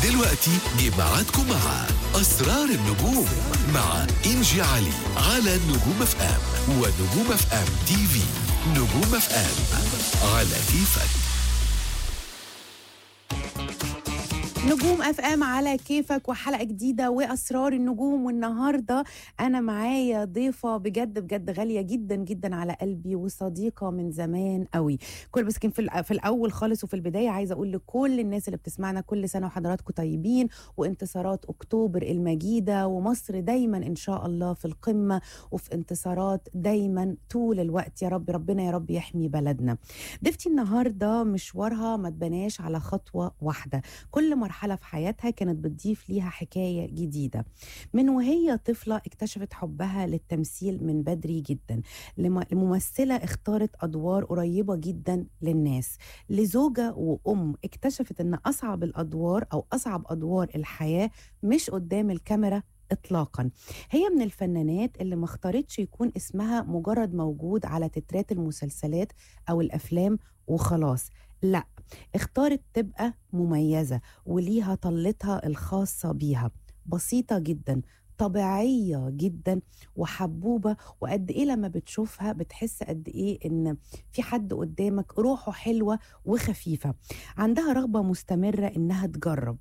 ودلوقتي جه ميعادكم مع أسرار النجوم مع إنجي علي على نجوم اف ام ونجوم اف ام تي في. نجوم اف ام على كيفك. نجوم اف ام على كيفك وحلقه جديده واسرار النجوم. والنهارده انا معايا ضيفه بجد بجد غاليه جدا جدا على قلبي وصديقه من زمان قوي. بس كان في الاول خالص وفي البدايه عايزه اقول لكل الناس اللي بتسمعنا كل سنه وحضراتكم طيبين، وانتصارات اكتوبر المجيده، ومصر دايما ان شاء الله في القمه وفي انتصارات دايما طول الوقت. يا رب ربنا يا رب يحمي بلدنا. ضيفتي النهارده مشوارها ما تبناش على خطوه واحده، كل مرحلة في حياتها كانت بتضيف ليها حكاية جديدة. من وهي طفلة اكتشفت حبها للتمثيل من بدري جدا، لممثلة اختارت أدوار قريبة جدا للناس، لزوجة وأم اكتشفت أن أصعب الأدوار أو أصعب أدوار الحياة مش قدام الكاميرا إطلاقا. هي من الفنانات اللي ما اختارتش يكون اسمها مجرد موجود على تترات المسلسلات أو الأفلام وخلاص، لا، اختارت تبقى مميزة وليها طلتها الخاصة بيها، بسيطة جدا، طبيعية جدا وحبوبة. وقد ايه لما بتشوفها بتحس قد ايه ان في حد قدامك روحه حلوة وخفيفة، عندها رغبة مستمرة انها تجرب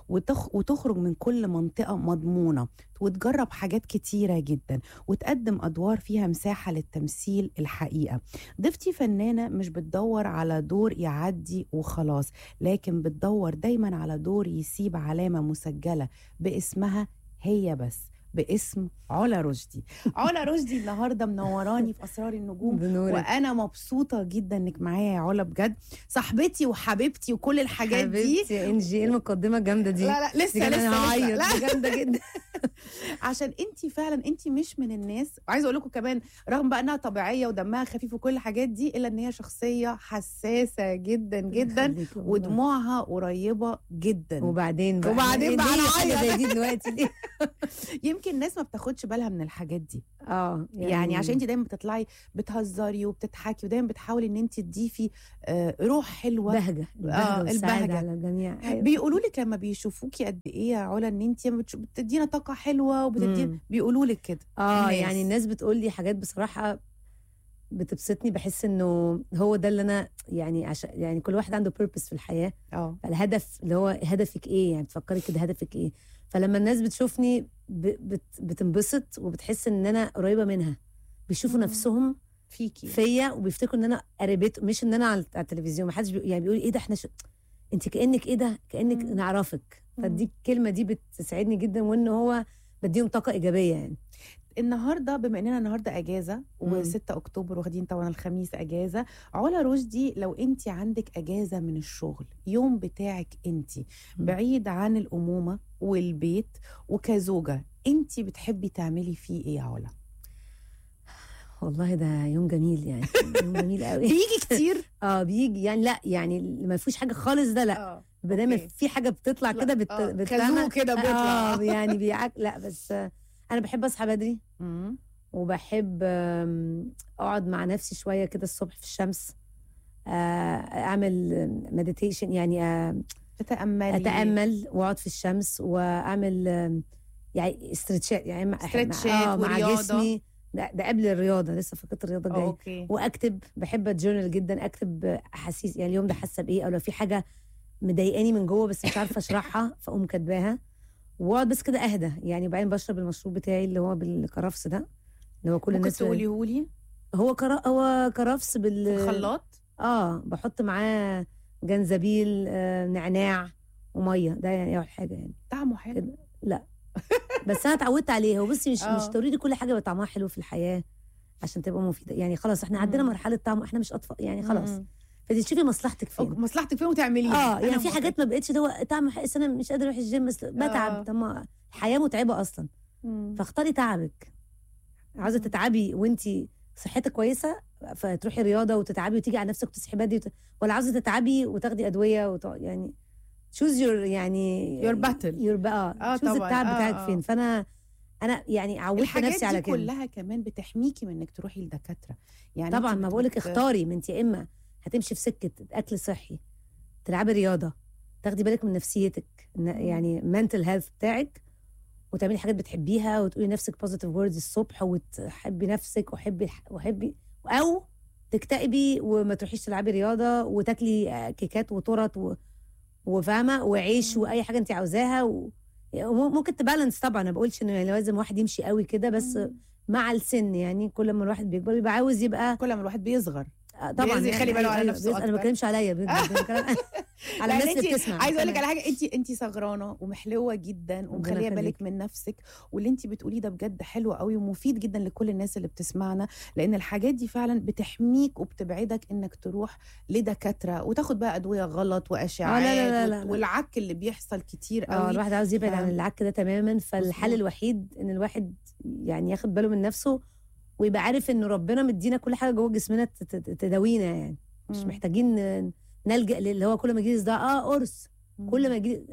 وتخرج من كل منطقة مضمونة وتجرب حاجات كتيرة جدا وتقدم أدوار فيها مساحة للتمثيل الحقيقة. ضيفتي فنانة مش بتدور على دور يعدي وخلاص، لكن بتدور دايما على دور يسيب علامة مسجلة باسمها هي بس، باسم علا رشدي. علا رشدي النهارده منوراني في اسرار النجوم بنورك. وانا مبسوطه جدا انك معايا يا علا، بجد صاحبتي وحبيبتي وكل الحاجات دي. حبيبتي يا انجي، ايه المقدمه الجامده دي؟ لا لسه انا هعيط، لا. جامده جدا. عشان انتي فعلا انتي مش من الناس، وعايزه اقول لكم كمان رغم بقى انها طبيعيه ودمها خفيف وكل الحاجات دي، الا ان هي شخصيه حساسه جدا جدا ودموعها قريبه جدا. وبعدين بقى بقى انا حاجه زي دي دلوقتي. يمكن الناس ما بتاخدش بالها من الحاجات دي. يعني عشان انت دايما بتطلعي بتهزري وبتضحكي ودايما بتحاولي ان انت تضيفي روح حلوه، بهجه البهجه على الجميع. أيوة. بيقولوا لك لما بيشوفوكي قد ايه يا علا ان انت بتدينا طاقه حلوه وبتدينا، بيقولوا لك كده. يعني الناس بتقول لي حاجات بصراحه بتبسطني، بحس انه هو ده اللي انا يعني يعني كل واحد عنده بيربس في الحياه. الهدف اللي هو هدفك ايه، يعني بتفكري كده هدفك ايه. فلما الناس بتشوفني بتنبسط وبتحس ان انا قريبه منها، بيشوفوا نفسهم فيا وبيفتكروا ان انا قريبته، مش ان انا على التلفزيون. ما حدش يعني بيقول ايه ده، احنا انت كانك ايه ده، كانك نعرفك. فدي الكلمه دي بتسعدني جدا، وان هو بديهم طاقه ايجابيه. يعني النهارده بما اننا النهارده اجازه و6 اكتوبر واخدين طبعا الخميس اجازه، علا رشدي لو انت عندك اجازه من الشغل، يوم بتاعك انت بعيد عن الامومه والبيت وكزوجه، انت بتحبي تعملي فيه ايه يا علا؟ والله ده يوم جميل، يعني يوم جميل قوي. بيجي كتير؟ بيجي يعني، لا يعني ما فيهوش حاجه خالص ده، لا. دايما في حاجه بتطلع كده خازوق كده بيطلع. يعني لا بس انا بحب اصحى بدري، وبحب اقعد مع نفسي شويه كده الصبح في الشمس، اعمل مديتيشن، يعني اتامل واقعد في الشمس واعمل يعني استرتشات، يعني مع جسمي. ده قبل الرياضه، لسه فكرت الرياضه الجايه. واكتب، بحب الجورنال جدا، اكتب احاسيس، يعني اليوم ده حاسه بايه، او لو في حاجه مضايقاني من جوه بس مش عارفه اشرحها فاقوم كاتباها واقعد بس كده اهدى. يعني وبعدين بشرب المشروب بتاعي اللي هو بالكرفس ده، اللي هو كل الناس ممكن تقوليهولي؟ هو كرفس بالخلاط. بحط معاه جنزبيل، نعناع وميه. ده يعني اول حاجه، يعني طعمه حلو؟ لا بس انا اتعودت عليه. هو بصي مش توريدي كل حاجه طعمها حلو في الحياه عشان تبقى مفيده. يعني خلاص احنا عدينا مرحله طعم، احنا مش اطفال يعني، خلاص. فدي تشوفي مصلحتك فين وتعمليها. يعني في حاجات ما بقتش ده طعم حقيقي، انا مش قادره اروح الجيم بس بتعب. طب ما الحياه متعبه اصلا. فاختاري تعبك. عاوزه تتعبي وانتي صحتك كويسه فتروحي رياضه وتتعبي وتيجي على نفسك وتصحي بدري، ولا عاوزه تتعبي وتاخدي ادويه يعني choose your battle. choose التعب بتاعك فين. فانا يعني عودت نفسي على كده. الحاجات دي كلها كمان بتحميكي من انك تروحي لدكاتره. يعني طبعا ما بقولك اختاري، ما انت يا اما هتمشي في سكه اكل صحي، تلعبي رياضه، تاخدي بالك من نفسيتك، يعني mental health بتاعك، وتعملي حاجات بتحبيها وتقولي نفسك positive words الصبح وتحبي نفسك وحبي او تكتئبي وما تروحيش تلعبي رياضه وتاكلي كيكات وتورت وفاهمه وعيش واي حاجه انت عاوزاها وممكن تبالانس. طبعا انا بقولش انه لازم واحد يمشي قوي كده، بس مع السن يعني كل ما الواحد بيكبر بيبقى عاوز يبقى، كل ما الواحد بيصغر طبعا يخلي باله على نفسه اكتر. انا ما بتكلمش عليا على الناس اللي بتسمع. عايزه اقول لك على حاجه، انت صغرانه ومحلوه جدا ومخليه بالك من نفسك، واللي انت بتقوليه ده بجد حلو قوي ومفيد جدا لكل الناس اللي بتسمعنا، لان الحاجات دي فعلا بتحميك وبتبعدك انك تروح لدكاتره وتاخد بقى ادويه غلط واشعاعات لا. والعك اللي بيحصل كتير قوي. الواحد عاوز يبعد عن العك ده تماما. فالحل الوحيد ان الواحد يعني ياخد باله من نفسه ويبقى عارف انه ربنا مدينا كل حاجه جوه جسمنا تداوينا، يعني مش محتاجين نلجأ اللي هو كل ما يجي ده قرص، كل ما يجي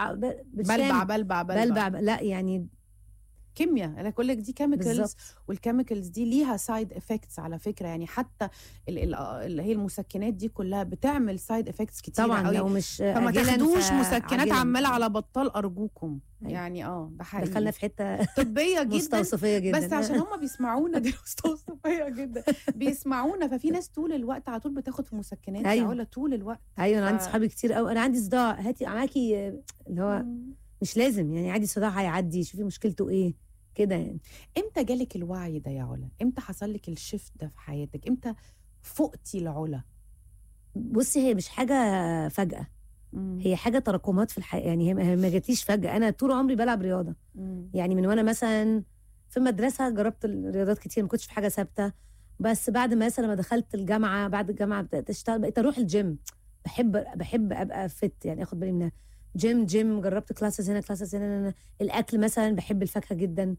بلبع لا يعني كيمياء. انا كل دي كيميكالز، والكيميكالز دي ليها سايد افكتس على فكره، يعني حتى اللي هي المسكنات دي كلها بتعمل سايد افكتس كتير طبعا قوي. لو مش فما تاخدوش مسكنات عماله على بطال ارجوكم. يعني ده حقيقي دخلنا في حته طبيه جدا مستوصفيه جدا، بس عشان هم بيسمعونا دي مستوصفيه جدا بيسمعونا، ففي ناس طول الوقت على طول بتاخد في مسكنات. أيوة. طول الوقت. ايوه انا عندي صحابي كتير قوي، انا عندي صداع هاتي معاكي اللي هو مش لازم يعني عادي، صداع هيعدي، شوفي مشكلته ايه كده يعني. امتى جالك الوعي ده يا علا؟ امتى حصل لك الشيفت ده في حياتك؟ امتى فقتي العلا؟ بصي هي مش حاجه فجأة، هي حاجه تراكمات في الحياه، يعني هي ما جاتليش فجأة. انا طول عمري بلعب رياضه، يعني من وانا مثلا في المدرسه جربت الرياضات كتير، ما كنتش في حاجه ثابته. بس بعد مثلا ما دخلت الجامعه، بعد الجامعه بدات اشتغل، بقيت اروح الجيم. بحب ابقى فت، يعني اخد بالي منها. جيم جربت كلاسز هنا كلاسز هنا. الاكل مثلا بحب الفاكهه جدا.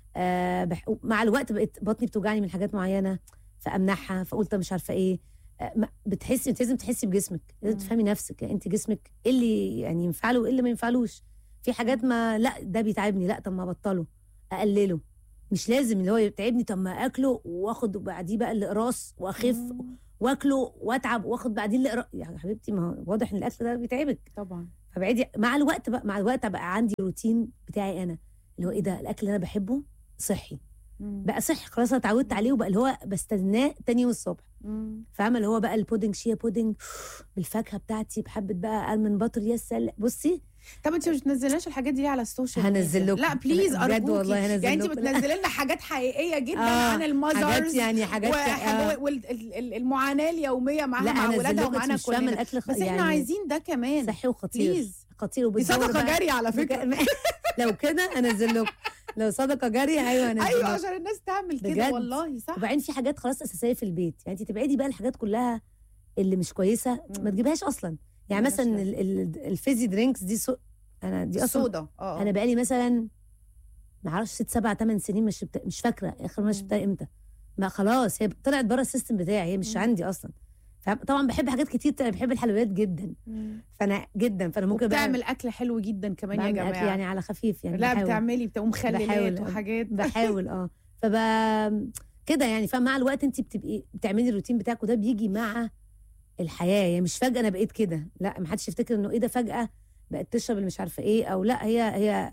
مع الوقت بقيت بطني بتوجعني من حاجات معينه فامنعها، فقلت مش عارفه ايه. بتحسي انت لازم تحسي بجسمك، لازم تفهمي نفسك، يعني انت جسمك ايه اللي يعني ينفع له وايه اللي ما ينفعلوش. في حاجات ما لا ده بيتعبني، لا طب ما ابطله اقلله. مش لازم اللي هو يتعبني طب ما اكله واخد بعديه بقى الاقراص واخف واكله واتعب واخد بعدين الاقراص. يا حبيبتي ما هو واضح ان الاكل ده بيتعبك طبعا. فبعدي مع الوقت بقى، مع الوقت بقى عندي روتين بتاعي انا اللي هو ايه ده، الاكل اللي انا بحبه صحي بقى صحي خلاص، انا اتعودت عليه وبقى اللي هو بستناه تاني يوم الصبح. فاهمه اللي هو بقى البودنج، شيا بودنج بالفاكهه بتاعتي، بحبه بقى المن باتر. يا سلام. بصي طب انت مش بتنزلناش الحاجات دي على السوشيال ميديا؟ هنزل لكم لا بليز بجد والله هنزل يعني انت بتنزلي لنا حاجات حقيقيه جدا عن المذرز، حاجات يعني حاجات والمعاناه اليوميه معاها مع اولادها ومعانا كلنا. بس يعني احنا عايزين ده كمان صحي وخطير بليز. خطير دي صدقه جاريه على فكره لو كده انزل لكم، لو صدقه جاريه ايوه انزل ايوه عشان الناس تعمل كده والله صح. وبعدين في حاجات خلاص اساسيه في البيت، يعني انت تبعدي بقى الحاجات كلها اللي مش كويسه ما تجيبهاش اصلا. يعني مثلا الفيزي درينكس دي انا دي اصلا صودا. انا بقالي مثلا ما اعرفش 6 7 8 سنين مش فاكره اخر مره شربتها امتى. ما خلاص هي طلعت بره السيستم بتاعي، هي مش عندي اصلا. طبعا بحب حاجات كتير، بحب الحلويات جدا. فانا ممكن بتعمل اكل حلو جدا كمان يا جماعه، يعني على خفيف يعني. لا بتعملي مخللات وحاجات بحاول كده يعني. فمع الوقت انت بتعملي الروتين بتاعك وده بيجي مع الحياه، يعني مش فجاه انا بقيت كده، لا ما حدش يفتكر انه ايه ده فجاه بقت تشرب اللي مش عارفه ايه او لا. هي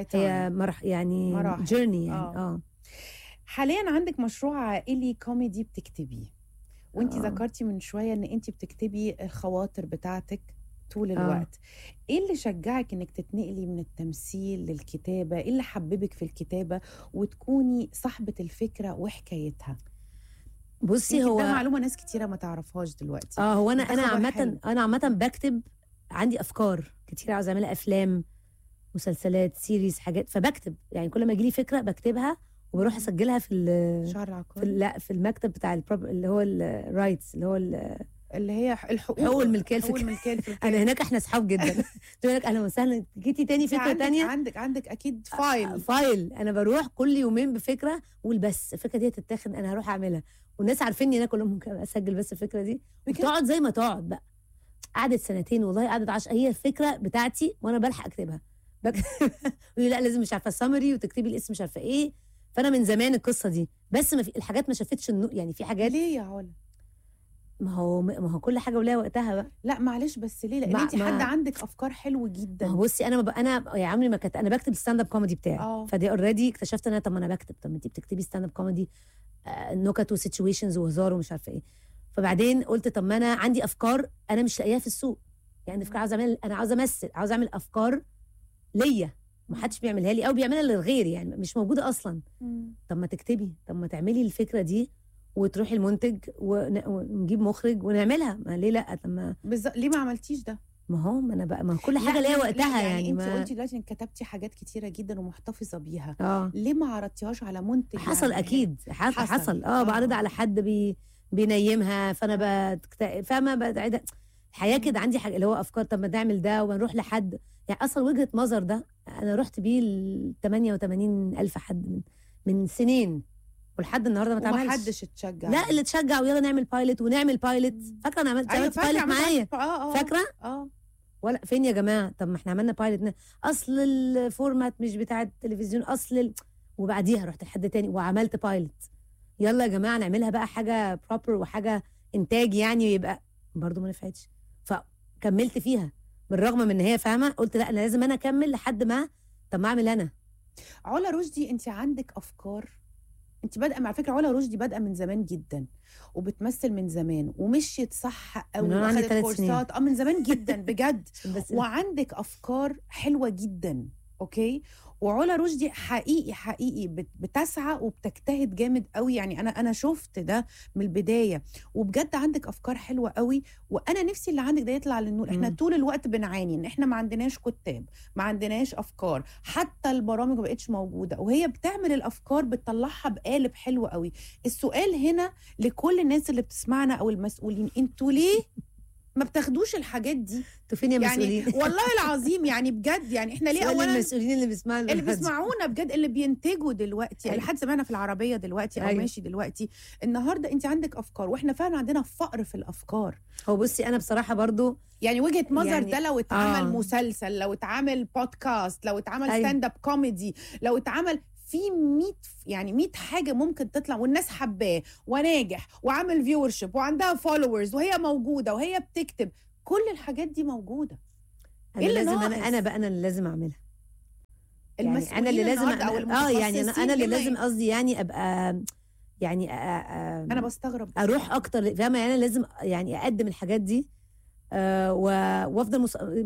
يعني جيرني يعني. حاليا عندك مشروع عائلي كوميدي بتكتبيه، وانت ذكرتي من شويه ان انت بتكتبي الخواطر بتاعتك طول الوقت. ايه اللي شجعك انك تتنقلي من التمثيل للكتابه؟ ايه اللي حببك في الكتابه وتكوني صاحبه الفكره وحكايتها؟ بصي هو ده معلومه ناس كتيره ما تعرفهاش دلوقتي. هو انا عامه بكتب، عندي افكار كتير عاوزه اعملها، افلام مسلسلات سيريز حاجات، فبكتب يعني كل ما يجي لي فكره بكتبها وبروح اسجلها في شهر العقاري، لا في المكتب بتاع اللي هو الرايتس اللي هو اللي هي حقوق الملكيه الفكريه. انا هناك احنا اصحاب جدا. تقول لك اهلا وسهلا، جيتي تاني فكره تانية. عندك اكيد فايل. انا بروح كل يومين بفكره واقول بس الفكره دي هتتاخد انا هروح اعملها، والناس عارفيني انا كلهم ممكن اسجل بس الفكره دي وتقعد زي ما تقعد بقى. قعدت 2 سنين والله، قعدت 10. هي الفكره بتاعتي وانا بلحق اكتبها لا لازم مش عارفه سامري وتكتبي الاسم مش عارفه ايه. فانا من زمان القصه دي، بس ما في الحاجات ما شافتش يعني في حاجات. ليه يا علا؟ ما هو كل حاجه ولها وقتها بقى. لا معلش بس ليه؟ لان انت حد عندك افكار حلوه جدا. بصي انا يا عمري ما انا بكتب الستاند اب كوميدي بتاعي. فدي اوريدي اكتشفت ان انا طب ما انا بكتب، طب ما انت بتكتبي ستاند اب كوميدي نكت وسيتويشنز وهزار ومش عارفه ايه. فبعدين قلت طب ما انا عندي افكار انا مش لاقياها في السوق، يعني افكار انا عاوزه امثل، عاوزه اعمل افكار ليا ما حدش بيعملها لي او بيعملها للغير، يعني مش موجوده اصلا. طب ما تكتبي، طب ما تعملي الفكره دي وتروحي المنتج ونجيب مخرج ونعملها، ما ليه لا؟ لما ليه ما عملتيش ده؟ ما هو انا بقى ما كل حاجه ليها وقتها. يعني انت قلتي دلوقتي انك كتبتي حاجات كتيره جدا ومحتفظه بيها. اه ليه ما عرضتيهاش على منتج؟ حصل يعني اكيد حصل بعرضها على حد بينيمها، فانا فاهمه بعيده الحياه كده. عندي حاجه اللي هو افكار، طب ما نعمل ده ونروح لحد. يعني اصلا وجهه نظر ده انا رحت بيه ل 88,000 حد من سنين ولحد النهارده ما اتعملش. ومحدش اتشجع. لا اللي اتشجع ويلا نعمل بايلوت ونعمل بايلوت. فاكره انا عملت بايلوت معايا؟ فاكره؟ ولا فين يا جماعه؟ طب ما احنا عملنا بايلوت، اصل الفورمات مش بتاع التلفزيون، وبعديها رحت لحد تاني وعملت بايلوت. يلا يا جماعه نعملها بقى حاجه بروبر وحاجه انتاج يعني، ويبقى برضو ما نفعتش. فكملت فيها بالرغم من ان هي فاهمه. قلت لا انا لازم انا اكمل لحد ما طب ما اعمل انا. علا رشدي انت عندك افكار، انت بادئه مع فكره. علا رشدي بادئه من زمان جدا وبتمثل من زمان ومشيت صح قوي واخدت كورسات من زمان جدا بجد. وعندك افكار حلوه جدا. اوكي. وعلا رشدي حقيقي بتسعى وبتجتهد جامد قوي. يعني انا شفت ده من البدايه، وبجد عندك افكار حلوه قوي. وانا نفسي اللي عندك ده يطلع للنور. احنا طول الوقت بنعاني ان احنا ما عندناش كتاب، ما عندناش افكار، حتى البرامج ما بقتش موجوده، وهي بتعمل الافكار بتطلعها بقالب حلو قوي. السؤال هنا لكل الناس اللي بتسمعنا او المسؤولين، انتوا ليه ما بتاخدوش الحاجات دي؟ انتوا فين يا مسؤولين؟ يعني والله العظيم يعني بجد يعني احنا ليه اولا المسؤولين اللي بيسمعونا بجد، اللي بينتجوا دلوقتي، اللي حد سمعنا في العربيه دلوقتي او ماشي دلوقتي النهارده، انت عندك افكار واحنا فعلا عندنا فقر في الافكار. هو بصي انا بصراحه برضو يعني وجهه نظر يعني ده لو اتعمل مسلسل، لو اتعمل بودكاست، لو اتعمل ستاند اب كوميدي، لو اتعمل في 100 حاجه ممكن تطلع والناس حباه وناجح وعامل فيورشيب وعندها فولورز وهي موجوده وهي بتكتب، كل الحاجات دي موجوده. انا لازم انا اللي لازم اعملها. يعني انا اللي لازم يعني انا اللي لازم قصدي يعني ابقى يعني انا بستغرب اروح اكتر فاهمه. يعني انا لازم يعني اقدم الحاجات دي وافضل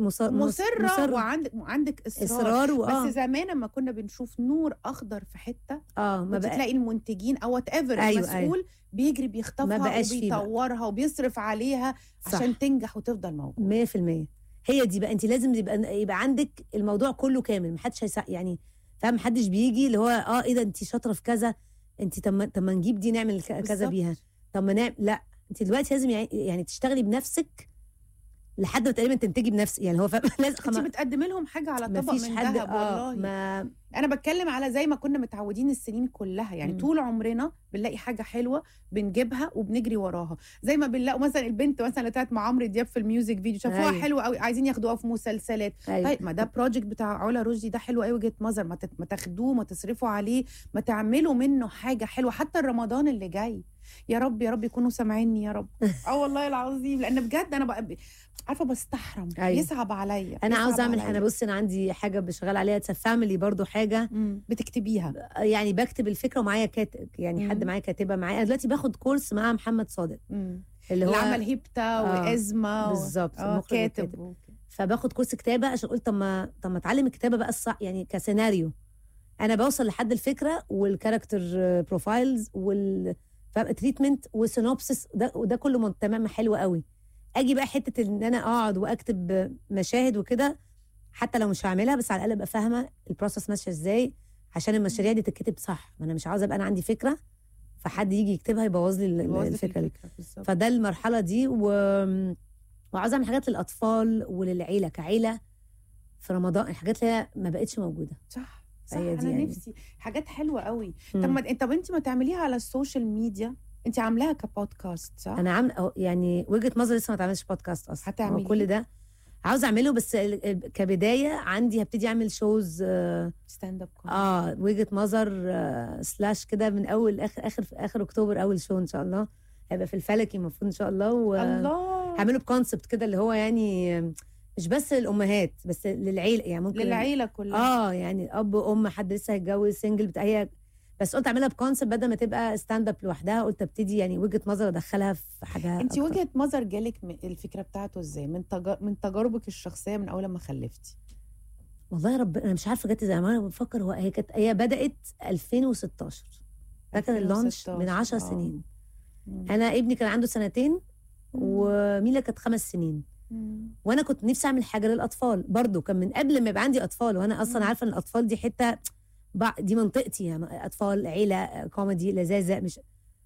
مصره وعندك اصرار بس زمان لما كنا بنشوف نور اخضر في حته ما تلاقي المنتجين او وات ايفر المسؤول بيجري بيخطفها وبيطورها وبيصرف عليها عشان تنجح وتفضل موجوده 100%. هي دي بقى انت لازم يبقى عندك الموضوع كله كامل. محدش يعني فاهم، محدش بيجي اللي هو ايه ده انت شاطره في كذا، انت طب ما نجيب دي نعمل كذا بيها، طب ما نعمل. لا انت دلوقتي لازم يعني تشتغلي بنفسك لحد ما تقريبا تنتجي بنفسك. يعني هو لازم انت بتقدمي لهم حاجه على طبق من ذهب. والله انا بتكلم على زي ما كنا متعودين السنين كلها. يعني طول عمرنا بنلاقي حاجه حلوه بنجيبها وبنجري وراها. زي ما بنلاقوا مثلا البنت مثلا اللي طلعت مع عمرو دياب في الميوزك فيديو شافوها حلوه قوي عايزين ياخدوها في مسلسلات. طيب ما ده بروجكت بتاع علا رشدي ده حلو قوي، وجهه نظر ما تاخدوه، ما تصرفوا عليه، ما تعملوا منه حاجه حلوه. حتى رمضان اللي جاي يا رب يكونوا سامعيني يا رب. والله العظيم لان بجد انا بقى عارفه بستحرم. يصعب عليا. انا عاوزه اعمل انا بصي انا عندي حاجه بشغال عليها فاميلي برضو حاجه بتكتبيها. يعني بكتب الفكره ومعايا كاتب، يعني حد معايا كاتبه معايا. انا دلوقتي باخد كورس مع محمد صادق اللي هو عمل هيبتا وازمه بالظبط كاتب. فباخد كورس كتابه عشان قلت طب ما اتعلم الكتابه بقى الصح يعني كسيناريو. انا بوصل لحد الفكره والكاركتر بروفايلز والتريتمنت والسينوبسس وده كله تمام حلو قوي. اجي بقى حته ان انا اقعد واكتب مشاهد وكده، حتى لو مش هعملها بس على الاقل ابقى فاهمه البروسس ماشيه ازاي عشان المشاريع دي تتكتب صح. ما انا مش عاوزه ابقى انا عندي فكره فحد يجي يكتبها يبوظ لي الفكره. فده المرحله دي وعاوزه اعمل حاجات للاطفال وللعيله كعيله في رمضان، الحاجات اللي ما بقتش موجوده. صح انا يعني نفسي حاجات حلوه قوي. طب انت ما تعمليها على السوشيال ميديا؟ انت عاملاها كبودكاست صح؟ انا عامله يعني وجهه نظري لسه ما اتعملش بودكاست اصلا. هتعملي كل ده عاوز اعمله بس كبدايه عندي هبتدي اعمل شوز ستاند اب وجهه نظر سلاش كده من اول اخر اكتوبر اول شو ان شاء الله. هيبقى في الفلكي المفروض ان شاء الله، الله هعمله بكونسبت كده اللي هو يعني مش بس للامهات بس للعيله، يعني ممكن للعيله كلها. يعني اب ام حد لسه هيتجوز سنجل بتاع هي، بس قلت اعملها بكونسبت بدل ما تبقى ستاند اب لوحدها، قلت ابتدي يعني وجهه نظر ادخلها في حاجه انت أكتر. وجهه نظر جالك الفكره بتاعته ازاي؟ من تجاربك الشخصيه من اول ما خلفتي؟ والله رب انا مش عارفه جت ازاي، انا بفكر هي بدات 2016، ده كان اللانش من 10 سنين. انا ابني كان عنده 2 وميلا كانت 5 سنين. وانا كنت نفسي اعمل حاجه للاطفال برضو، كان من قبل ما يبقى عندي اطفال، وانا اصلا عارفه ان الاطفال دي حته دي منطقتي، يعني اطفال عيله كوميدي لذاذه مش.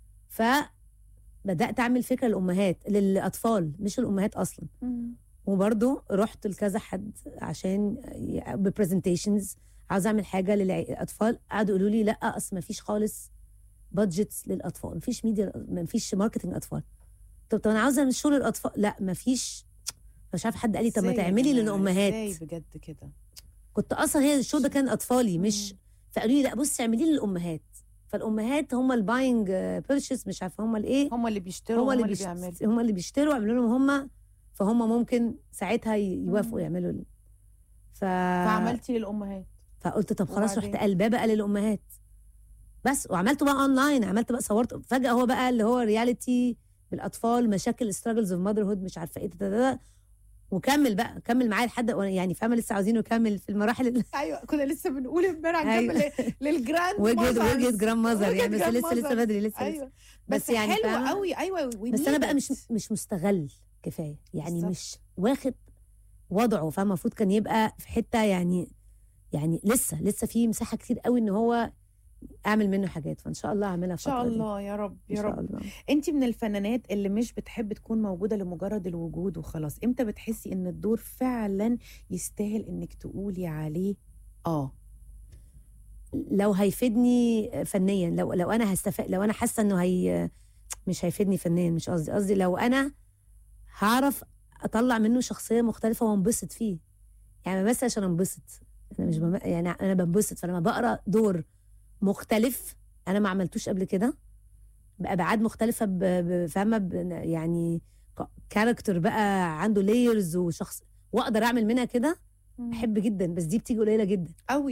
فبدات اعمل فكره للامهات للاطفال مش الامهات اصلا. وبرضو رحت لكذا حد عشان ببرزنتيشنز عاوز اعمل حاجه للاطفال، قعدوا يقولوا لي لا اصل ما فيش خالص بادجتس للاطفال، ما فيش ميديا، ما فيش ماركتنج اطفال. طب انا عاوزه اعمل شغل للاطفال، لا ما فيش. مش عارفه حد قال لي طب ما تعملي للامهات. ازاي بجد كده؟ كنت اصلا هي الشو ده كان اطفالي مش، فقالوا لي لا بصي اعملي للامهات. فالامهات هم الباينج بيرشيس مش عارفه هم الايه، هم اللي بيشتروا، هم اللي بيشتروا، اعملوا لهم هم، فهم ممكن ساعتها يوافقوا يعملوا فعملتي للامهات. فقلت طب خلاص رحت قلباه بقى للامهات بس، وعملته بقى اونلاين، عملت بقى صورت فجاه هو بقى اللي هو رياليتي بالاطفال، مشاكل struggles of motherhood مش عارفه ايه وكمل بقى كمل معايا لحد يعني فاهمه لسه عاوزينه يكمل في المراحل ايوه كنا لسه بنقول امبارح أيوة. نكمل للجراند وجهه جراند ماذر يعني، بس لسه بدري لسه أيوة. بس يعني حلوه قوي. ايوه بس انا بقى مش مستغل كفايه يعني بالزبط. مش واخد وضعه، فاهم؟ المفروض كان يبقى في حته يعني لسه في مساحه كتير قوي ان هو اعمل منه حاجات، فان شاء الله اعملها ان شاء الله دي. يا رب يا رب. انت من الفنانات اللي مش بتحب تكون موجوده لمجرد الوجود وخلاص، امتى بتحسي ان الدور فعلا يستاهل انك تقولي عليه لو هيفيدني فنيا، لو انا هستفاد، لو انا حاسه انه مش هيفيدني فنيا، مش قصدي لو انا هعرف اطلع منه شخصيه مختلفه وانبسط فيه، يعني بس عشان انبسط، انا مش يعني انا بنبسط، فلما بقرا دور مختلف انا ما عملتوش قبل كده بأبعاد مختلفه فاهمه يعني كاركتر بقى عنده لايرز وشخص واقدر اعمل منها كده، احب جدا، بس دي بتيجي قليله جدا قوي.